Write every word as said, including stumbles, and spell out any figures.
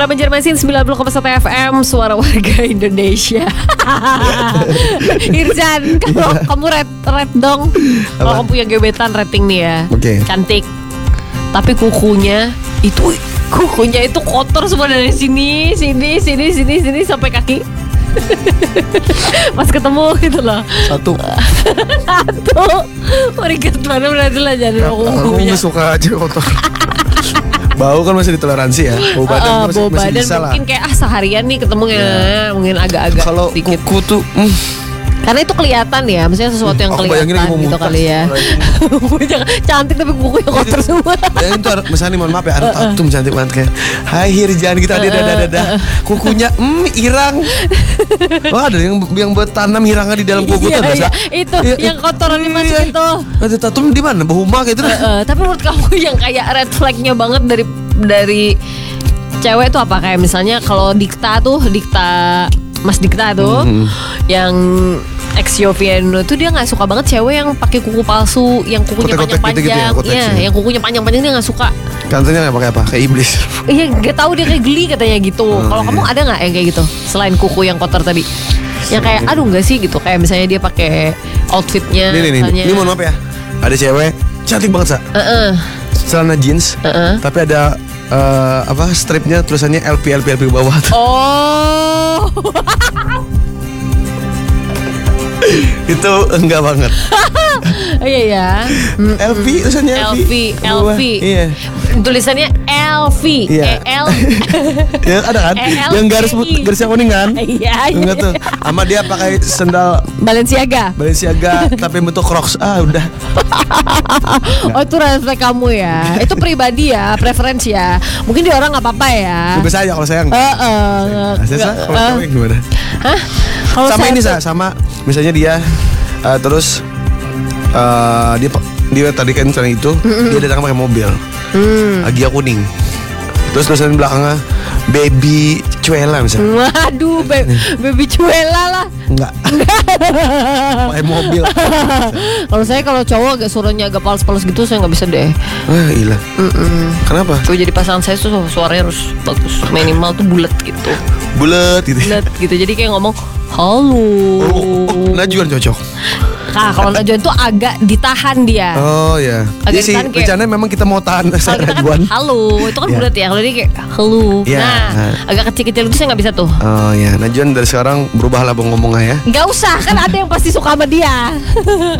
Banjarmasin sembilan puluh koma satu F M, suara warga Indonesia. Irzan, kalau kamu red, red dong. Kalau kamu punya gebetan rating nih ya. Oke. Cantik. Tapi kukunya itu kukunya itu kotor semua dari sini, sini, sini, sini, sini sampai kaki. Pas ketemu gitu loh. Satu. Satu. Merikat mana berarti lah jadi Aku kukunya. nggak suka aja kotor. Bau kan masih ditoleransi ya. Bau badan uh, masih, bau masih badan bisa lah. mungkin kayak ah seharian nih ketemu ya, mungkin agak-agak Kalau sedikit. kuku tuh mm, Karena itu kelihatan ya, maksudnya sesuatu yang aku bayangin kelihatan lagi mau gitu muntah. kali ya. Jangan- Cantik tapi kukunya kotor semua. bayangin tuh misalnya nih, mohon maaf ya, ada tatum cantik banget kayak hai Hirjan gitu, ada dada dada kukunya mm irang. Wah, ada yang yang buat tanam hirangnya di dalam kuku tuh Iya, ada. iya. Itu yang kotoran dimasukin tuh. Ada tatum di mana? Bahuma gitu dah. Eh, tapi menurut kamu yang kayak red flagnya banget dari dari cewek tuh apa? Kayak misalnya kalau Dikta tuh, Dikta Mas Dikta tuh Mhm. yang ex Yoviano tuh dia nggak suka banget cewek yang pakai kuku palsu, yang kukunya Kotek-kotek panjang-panjang. gitu-gitu ya, kotek Iya, sih. yang kukunya panjang-panjang dia nggak suka. Katanya nggak pakai apa? Kayak iblis. Iya, gak tahu dia kayak geli katanya gitu. Oh, Kalau iya. kamu ada nggak yang kayak gitu selain kuku yang kotor tadi? Yang kayak aduh nggak sih gitu, kayak misalnya dia pakai outfitnya. Nih nih nih. misalnya. Ini mohon maaf ya. Ada cewek cantik banget sa. Heeh. Celana jeans. Heeh. Tapi ada eh, apa stripnya tulisannya L P L P L P ke bawah tuh. Oh. Itu enggak banget. Iya ya. Mm, L P tulisannya L L V, P L V. Iya. Tulisannya L V, Iya. E L. Ya ada kan? E L Yang garis P I. garisnya kuning kan? Iya, iya. Enggak tuh. Sama dia pakai sendal Balenciaga. Balenciaga tapi bentuk Crocs. Ah, udah. Oh itu refleks kamu ya. Itu pribadi ya, preferensi ya. Mungkin dia orang nggak apa-apa ya. Bebas aja kalau saya enggak. Heeh. Nah, saya Sa, kalau Eh, cewek gimana? Hah? Kalau Sama saya ini tuh- Sa, sama misalnya dia eh, terus eh, dia dia tadi kan misalnya itu dia datang pakai mobil. Hmm. Agia kuning. Terus tulisan belakangnya baby cuela misalnya. Waduh, be- baby cuela lah. Enggak. Pakai mobil. Kalau saya kalau cowok agak suaranya agak pals-pals gitu saya nggak bisa deh. Wah, gila. Mm-mm. Kenapa? Kalau jadi pasangan saya tuh suaranya harus bagus, minimal tuh bulat gitu, Bulet gitu. bulat gitu. Jadi kayak ngomong halo. Oh, oh, Najwan cocok. Nah kalau Najwan tuh agak ditahan dia. Oh ya. Agak Jadi sih ditahan kayak- rencananya memang kita mau tahan Kalau saya kita kan Najwan. halo, itu kan Ya. bulat ya. Kalau dia kayak halo. Ya. Nah, agak kecil-kecil itu saya nggak bisa tuh. Oh ya, Najwan dari sekarang berubahlah ngomongnya ya. Nggak usah, kan ada yang pasti suka sama dia.